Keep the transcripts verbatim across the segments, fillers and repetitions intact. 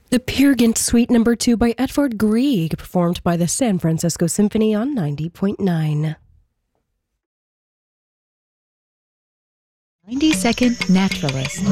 The Peer Gynt Suite Number two by Edvard Grieg, performed by the San Francisco Symphony on ninety point nine. ninety second Naturalist.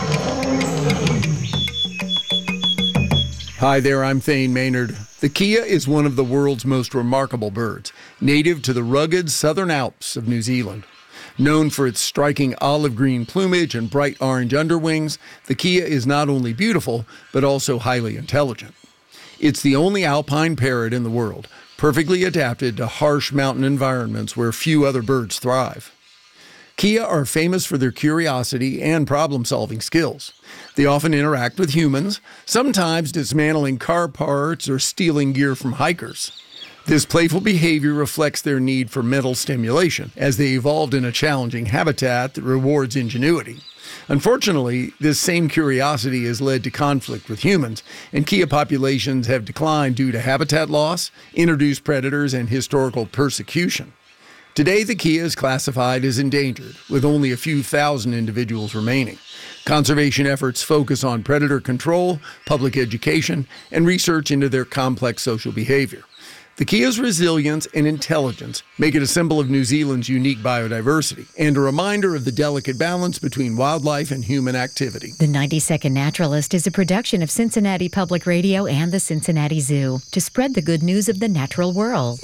Hi there, I'm Thane Maynard. The kea is one of the world's most remarkable birds, native to the rugged southern Alps of New Zealand. Known for its striking olive green plumage and bright orange underwings, the kea is not only beautiful, but also highly intelligent. It's the only alpine parrot in the world, perfectly adapted to harsh mountain environments where few other birds thrive. Kea are famous for their curiosity and problem-solving skills. They often interact with humans, sometimes dismantling car parts or stealing gear from hikers. This playful behavior reflects their need for mental stimulation, as they evolved in a challenging habitat that rewards ingenuity. Unfortunately, this same curiosity has led to conflict with humans, and kea populations have declined due to habitat loss, introduced predators, and historical persecution. Today, the kea is classified as endangered, with only a few thousand individuals remaining. Conservation efforts focus on predator control, public education, and research into their complex social behavior. The kea's resilience and intelligence make it a symbol of New Zealand's unique biodiversity and a reminder of the delicate balance between wildlife and human activity. The ninety second Naturalist is a production of Cincinnati Public Radio and the Cincinnati Zoo to spread the good news of the natural world.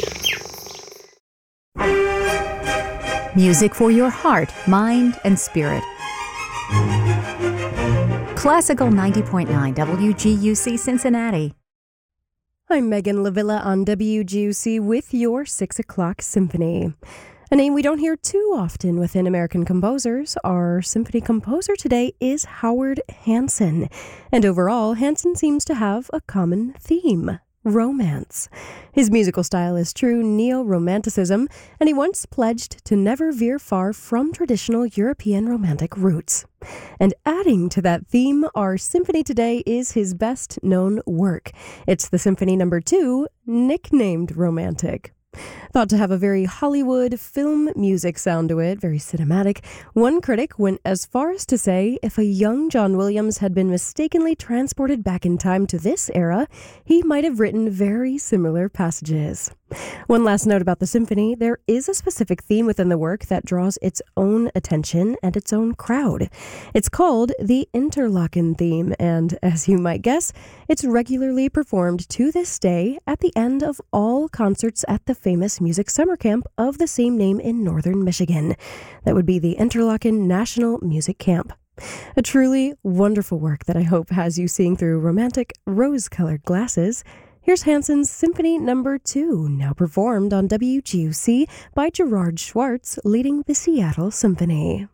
Music for your heart, mind, and spirit. Classical ninety point nine W G U C Cincinnati. I'm Megan Lavilla on W G U C with your six o'clock Symphony. A name we don't hear too often within American composers. Our symphony composer today is Howard Hanson. And overall, Hanson seems to have a common theme: romance. His musical style is true neo-romanticism, and he once pledged to never veer far from traditional European romantic roots. And adding to that theme, our symphony today is his best-known work. It's the Symphony Number two, nicknamed Romantic. Thought to have a very Hollywood film music sound to it, very cinematic, one critic went as far as to say if a young John Williams had been mistakenly transported back in time to this era, he might have written very similar passages. One last note about the symphony: there is a specific theme within the work that draws its own attention and its own crowd. It's called the Interlaken theme, and as you might guess, it's regularly performed to this day at the end of all concerts at the famous music summer camp of the same name in northern Michigan. That would be the Interlaken National Music Camp. A truly wonderful work that I hope has you seeing through romantic, rose-colored glasses. Here's Hanson's Symphony Number two, now performed on W G U C by Gerard Schwartz, leading the Seattle Symphony.